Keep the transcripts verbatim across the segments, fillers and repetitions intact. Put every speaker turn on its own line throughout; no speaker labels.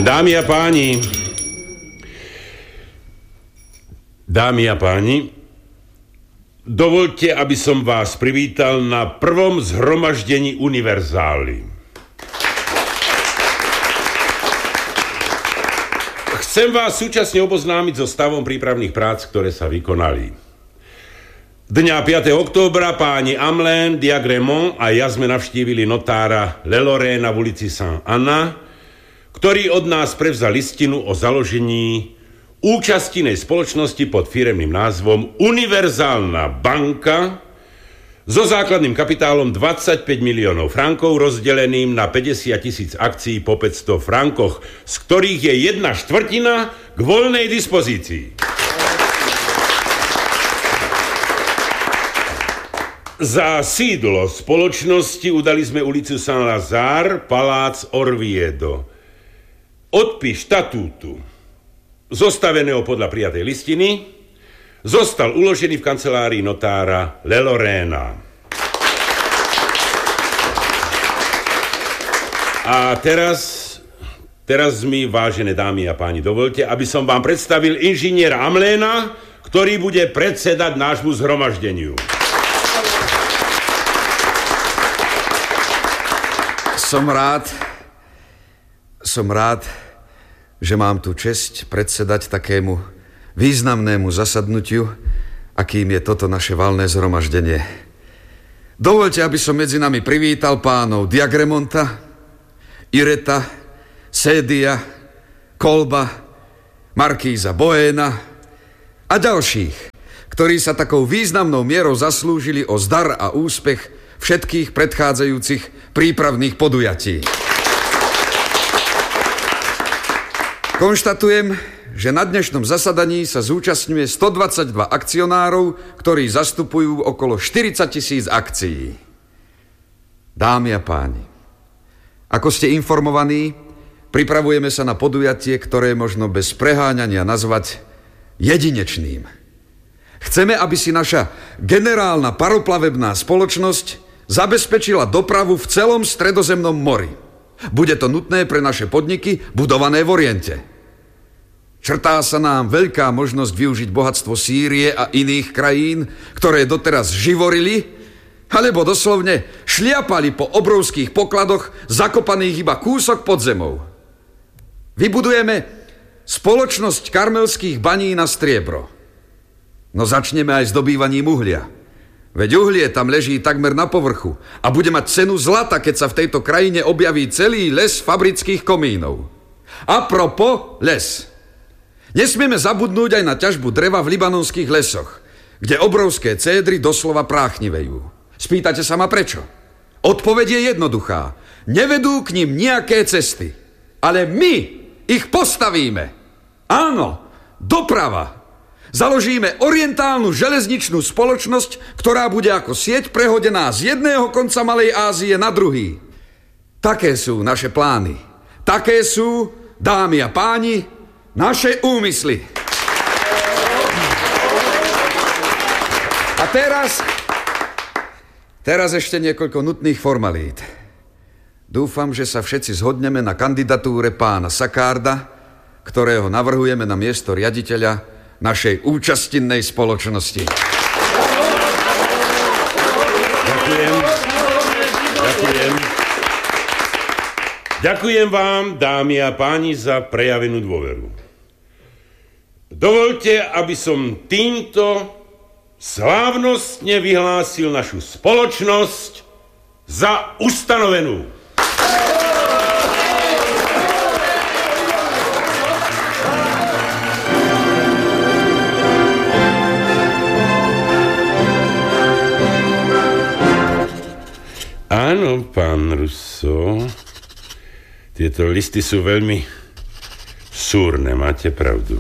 Dámy a páni, dámy a páni, dovoľte, aby som vás privítal na prvom zhromaždení Univerzály. Chcem vás súčasne oboznámiť so stavom prípravných prác, ktoré sa vykonali. Dňa piateho októbra páni Amlén, Diagremont a ja sme navštívili notára Leloréna v ulici Saint-Anna, ktorý od nás prevzal listinu o založení účastinej spoločnosti pod firemným názvom Univerzálna banka so základným kapitálom dvadsaťpäť miliónov frankov rozdeleným na päťdesiat tisíc akcií po päťsto frankoch, z ktorých je jedna štvrtina k voľnej dispozícii. Za sídlo spoločnosti udali sme ulicu Saint-Lazare, palác Orviedo. Odpis štatútu, zostaveného podľa prijatej listiny, zostal uložený v kancelárii notára Leloréna. A teraz, teraz mi, vážené dámy a páni, dovoľte, aby som vám predstavil inžiniera Amléna, ktorý bude predsedať nášmu zhromaždeniu.
Som rád, som rád, že mám tu česť predsedať takému významnému zasadnutiu, akým je toto naše valné zhromaždenie. Dovoľte, aby som medzi nami privítal pánov Diagremonta, Ireta, Sédia, Kolba, Markíza Bohéna a ďalších, ktorí sa takou významnou mierou zaslúžili o zdar a úspech všetkých predchádzajúcich prípravných podujatí. Konštatujem, že na dnešnom zasadaní sa zúčastňuje stodvadsaťdva akcionárov, ktorí zastupujú okolo štyridsať tisíc akcií. Dámy a páni, ako ste informovaní, pripravujeme sa na podujatie, ktoré možno bez preháňania nazvať jedinečným. Chceme, aby si naša generálna paroplavebná spoločnosť zabezpečila dopravu v celom Stredozemnom mori. Bude to nutné pre naše podniky budované v Oriente. Črtá sa nám veľká možnosť využiť bohatstvo Sýrie a iných krajín, ktoré doteraz živorili, alebo doslovne šliapali po obrovských pokladoch, zakopaných iba kúsok pod zemou. Vybudujeme spoločnosť karmelských baní na striebro. No začneme aj s dobývaním uhlia. Veď uhlie tam leží takmer na povrchu a bude mať cenu zlata, keď sa v tejto krajine objaví celý les fabrických komínov. A propos les. Nesmieme zabudnúť aj na ťažbu dreva v libanonských lesoch, kde obrovské cédry doslova práchnivejú. Spýtate sa ma prečo? Odpoveď je jednoduchá. Nevedú k nim nejaké cesty, ale my ich postavíme. Áno, doprava. Založíme orientálnu železničnú spoločnosť, ktorá bude ako sieť prehodená z jedného konca Malej Ázie na druhý. Také sú naše plány. Také sú, dámy a páni, naše úmysly. A teraz, teraz ešte niekoľko nutných formalít. Dúfam, že sa všetci zhodneme na kandidatúre pána Sakárda, ktorého navrhujeme na miesto riaditeľa našej účastinnej spoločnosti.
Ďakujem. Ďakujem. Ďakujem vám, dámy a páni, za prejavenú dôveru. Dovoľte, aby som týmto slávnostne vyhlásil našu spoločnosť za ustanovenú. Áno, pán Russo, tieto listy sú veľmi súrne, máte pravdu.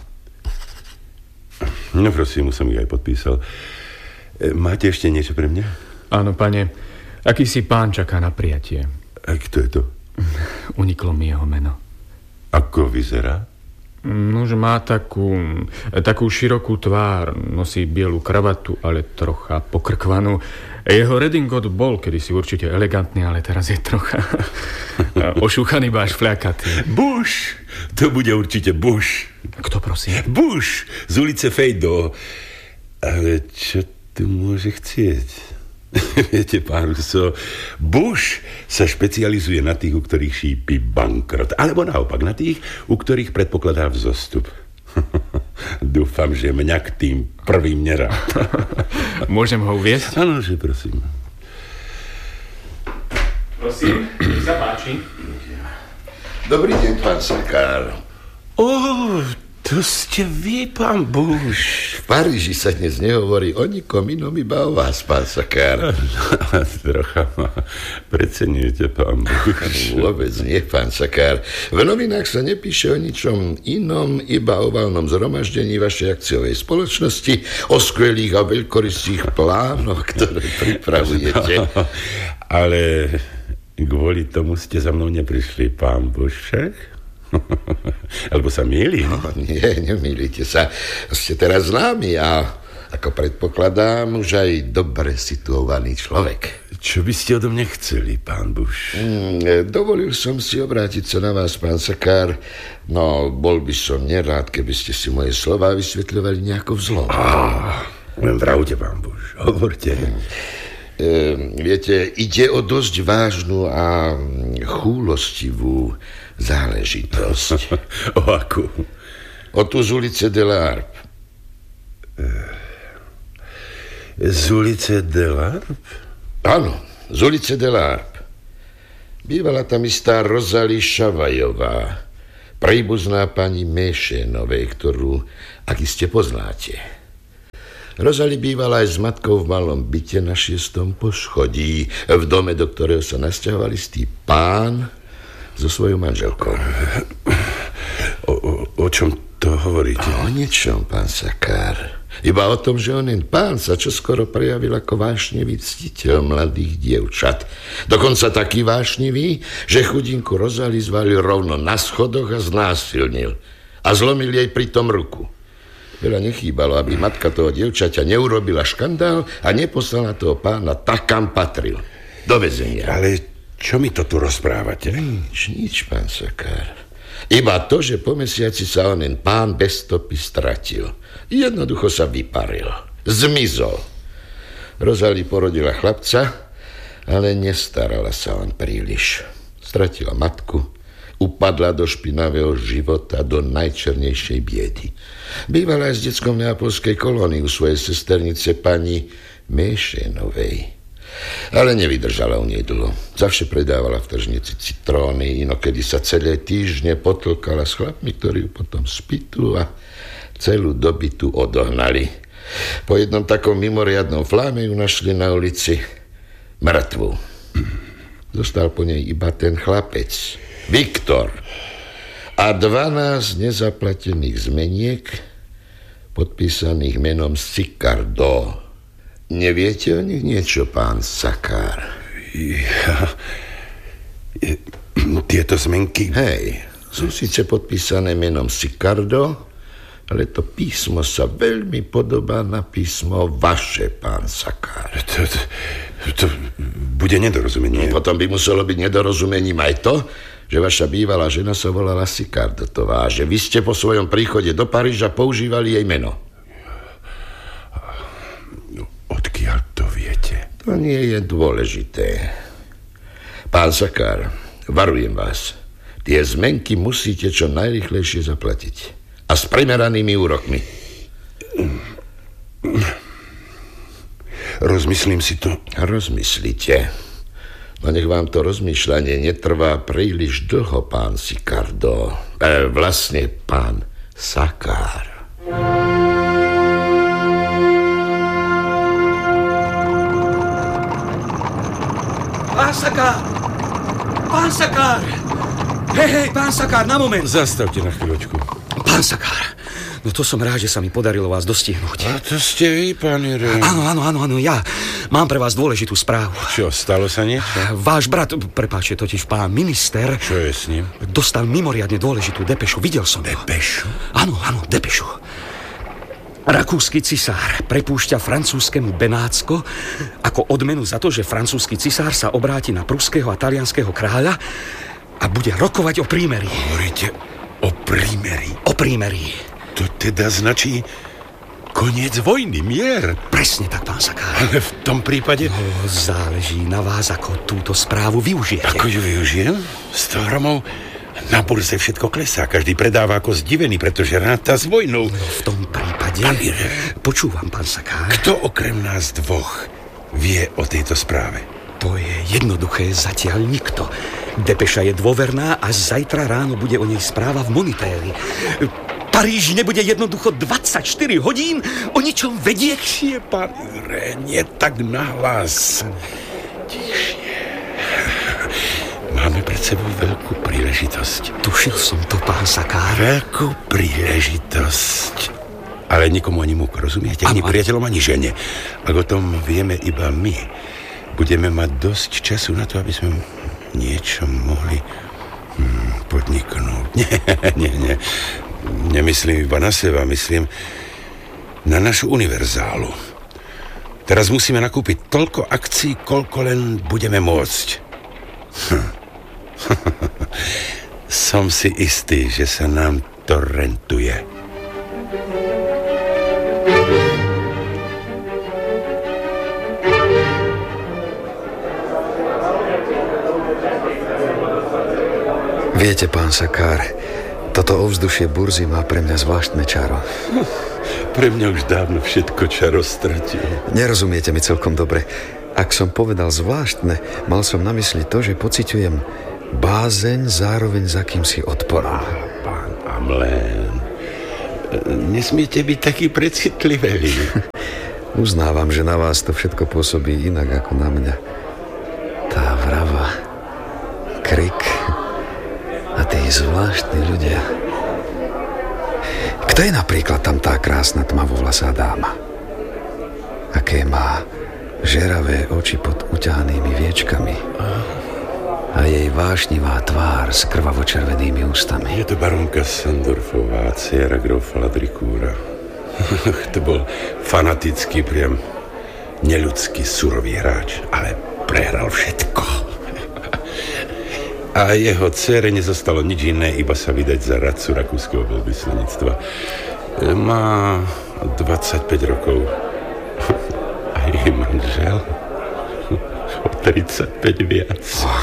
No prosím, som ich aj podpísal. Máte ešte niečo pre mňa?
Áno, pane, akýsi pán čaká na prijatie.
A kto je to?
Uniklo mi jeho meno.
Ako vyzerá?
Nože má takú, takú širokú tvár, nosí bielu kravatu, ale trocha pokrkvanú. Jeho redingot bol kedysi určite elegantný, ale teraz je trocha ošúchaný, báš fľakatý.
Bush! To bude určite Bush.
Kto, prosím?
Bush z ulice Fejdo. Ale čo tu môže chcieť? Viete, pán Russo, Bush sa špecializuje na tých, u ktorých šípi bankrot. Alebo naopak, na tých, u ktorých predpokladá vzostup. Dúfam, že mňa k tým prvým nerád.
Môžem ho uviesť?
Áno, že prosím.
Prosím, mi sa páči.
Dobrý deň, pán Sakár.
Ó, to ste vy, pán Bush.
V Paríži sa dnes nehovorí o nikom inom, iba o vás, pán Sakár.
Trocha ma preceňujete, pán Bush.
Vôbec nie, pán Sakár. V novinách sa nepíše o ničom inom, iba o valnom zhromaždení vašej akciovej spoločnosti, o skvelých a veľkorysých plánoch, ktoré pripravujete.
No, ale kvôli tomu ste za mnou neprišli, pán Bush, však? Alebo sa mýlim?
No, nie, nemýlite sa. Ste teraz známi a ako predpokladám, už aj dobre situovaný človek.
Čo by ste odo mne chceli, pán Bush?
Mm, dovolil som si obrátiť sa na vás, pán Sakár. No, bol by som nerád, keby ste si moje slová vysvetľovali nejako vzlom.
Ah, len vravte, pán Bush, hovorte.
Mm. E, viete, ide o dosť vážnu a chúlostivú záležitosť.
O akú?
O tú z ulice de l'Arpe.
Z ulice de l'Arpe?
Áno, z ulice de l'Arpe. Bývala tam istá Rosalie Šavajová, príbuzná pani Méšenovej, ktorú, ak iste poznáte. Rosalie bývala aj s matkou v malom byte na šiestom poschodí, v dome, do ktorého sa nasťahoval istý pán so svojou manželkou.
O, o, o čom to hovoríte?
O ničom, pán Sakár. Iba o tom, že onen pán sa čoskoro prejavil ako vášnivý ctiteľ mladých dievčat. Dokonca taký vášnivý, že chudinku Rosalie zvalil rovno na schodoch a znásilnil. A zlomil jej pritom ruku. Veľa nechýbalo, aby matka toho dievčaťa neurobila škandál a neposlala toho pána tak, kam patril. Do väzenia.
Ale čo mi to tu rozprávate?
Nič, nič, pán Sakár. Iba to, že po mesiaci sa onen pán bez stopy stratil. Jednoducho sa vyparil. Zmizol. Rosalie porodila chlapca, ale nestarala sa on príliš. Stratila matku, upadla do špinavého života, do najčernejšej biedy. Bývala aj s deckom v neapolskej kolónii u svojej sesternice pani Méšenovej. Ale nevydržala u nej dlho. Zavše predávala v tržnici citróny, inokedy sa celé týždne potlkala s chlapmi, ktorí ju potom spýtu a celú dobytu odohnali. Po jednom takom mimoriadnom fláme ju našli na ulici mŕtvu. Zostal po nej iba ten chlapec, Viktor, a dvanásť nezaplatených zmeniek podpísaných menom Sicardo. Neviete o nich niečo, pán Sakár?
Ja... Tieto zmenky...
Hej, sú síce podpísané menom Sicardo, ale to písmo sa veľmi podobá na písmo vaše, pán Sakár.
To, to, to bude nedorozumenie.
No, potom by muselo byť nedorozumením aj to, že vaša bývalá žena sa volala Sicardotová a že vy ste po svojom príchode do Paríža používali jej meno.
Odkiaľ to viete?
To nie je dôležité. Pán Sakár, varujem vás. Tie zmenky musíte čo najrýchlejšie zaplatiť. A s primeranými úrokmi.
Rozmyslím si to.
Rozmyslíte. No nech vám to rozmýšľanie netrvá príliš dlho, pán Sicardo. E, vlastne pán Sakár.
Pán Sakár! Pán Sakár! Hej, hej, pán Sakár, na moment!
Zastavte na chvíľočku.
Pán Sakár,
No to som rád, že sa mi podarilo vás dostihnúť.
A to ste vy, pán Juraj.
Áno, áno, áno, áno, ja. Mám pre vás dôležitú správu.
Čo, stalo sa niečo?
Váš brat, prepáčte, totiž pán minister...
Čo je s ním?
Dostal mimoriadne dôležitú depešu, videl som.
Depešu?
Áno, áno, depešu. Rakúsky cisár prepúšťa francúzskému Benátsko ako odmenu za to, že francúzsky cisár sa obráti na pruského a talianského kráľa a bude rokovať o prímeri.
Hovoríte o prímeri?
O prímeri.
To teda značí koniec vojny, mier.
Presne tak, pán Sakár.
Ale v tom prípade...
No, záleží na vás, ako túto správu využijete.
Ako ju využijem? sto gramov na burze všetko klesá. Každý predáva ako zdivený, pretože ráta s vojnou.
No, v tom prípade...
Pán,
počúvam, pán Sakár.
Kto okrem nás dvoch vie o tejto správe?
To je jednoduché, zatiaľ nikto. Depeša je dôverná a zajtra ráno bude o nej správa v Monitéri. Paríž nebude jednoducho dvadsaťštyri hodín o ničom vedieť.
Tichšie, pán Jure, nie tak nahlas. Tichšie. Máme pred sebou veľkú príležitosť.
Tušil som to, pán Sakár.
Veľkú príležitosť. Ale nikomu ani múk, rozumiete? Ani priateľom, ani žene. Ak o tom vieme iba my, budeme mať dosť času na to, aby sme niečo mohli hmm, podniknúť. Nie, nie, nie. Nemyslím iba na seba, myslím na našu univerzálu. Teraz musíme nakúpiť toľko akcií, koľko len budeme môcť. Hm. Som si istý, že sa nám to rentuje.
Viete, pán Sakár, toto ovzdušie burzy má pre mňa zvláštne čaro.
Pre mňa už dávno všetko čaro stratil.
Nerozumiete mi celkom dobre. Ak som povedal zvláštne, mal som na mysli to, že pociťujem bázeň zároveň s akýmsi odporom.
Pán Amlén, nesmiete byť taký precitlivý.
Uznávam, že na vás to všetko pôsobí inak ako na mňa. Tá vrava, krik a tí zvláštni ľudia. Kto je napríklad tam tá krásna tmavovlasá dáma? Aké má žeravé oči pod uťahanými viečkami a jej vášnivá tvár s krvavočervenými ústami.
Je to baronka Sandorfová, dcéra grofa Ladrikúra. To bol fanatický, priam neľudský, surový hráč, ale prehral všetko. A jeho dcére nezostalo nič iné, iba sa vydať za radcu rakúskeho veľvyslanectva. Má dvadsaťpäť rokov. A jej manžel o tridsaťpäť viac.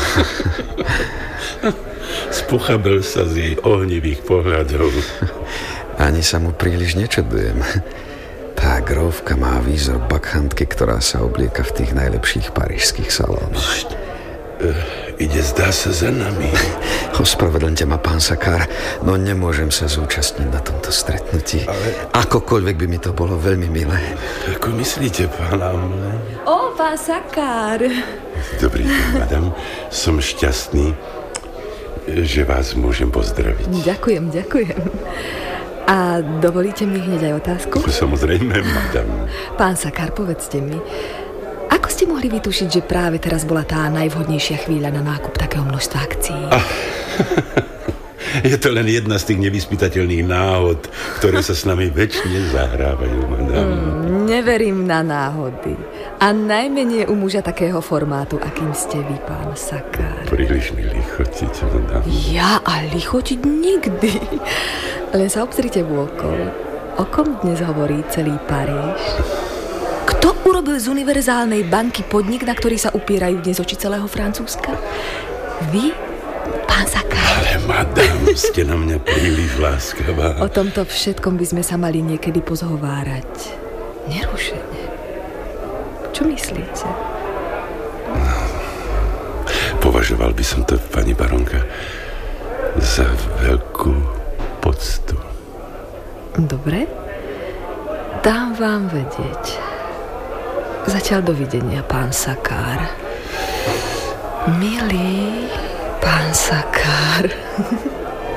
Spochabel sa z jej ohnivých pohľadov.
Ani sa mu príliš nečudujem. Tá grófka má výzor bakchantky, ktorá sa oblieka v tých najlepších parížských salónoch.
Ide, zdá sa, za nami.
Ospravedlňte ma, pán Sakár, no nemôžem sa zúčastniť na tomto stretnutí. Ale... Akokoľvek by mi to bolo veľmi milé.
Ako myslíte, pán Amlén?
Ó, pán Sakár.
Dobrý deň, madam. Som šťastný, že vás môžem pozdraviť.
Ďakujem, ďakujem. A dovolíte mi hneď aj otázku?
Samozrejme, madam.
Pán Sakár, povedzte mi, ako ste mohli vytušiť, že práve teraz bola tá najvhodnejšia chvíľa na nákup takého množstva akcií? Ah,
je to len jedna z tých nevyspytateľných náhod, ktoré sa s nami väčšine zahrávajú, madam.
Mm, neverím na náhody. A najmenej u muža takého formátu, akým ste vy, pán Sakár.
Príliš mi lichotíte, madam.
Ja a lichotiť nikdy. Len sa obzrite vôkol. O kom dnes hovorí celý Paríž? Kto urobil z univerzálnej banky podnik, na ktorý sa upierajú dnes oči celého Francúzska? Vy, pán Sakár.
Ale madam, ste na mňa príliš láskavá.
O tomto všetkom by sme sa mali niekedy pozhovárať. Nerušene. Čo myslíte?
No, považoval by som to, pani baronka, za veľkú poctu.
Dobre. Dám vám vedieť. Zatiaľ dovidenia, pán Sakár. Milý pán Sakár.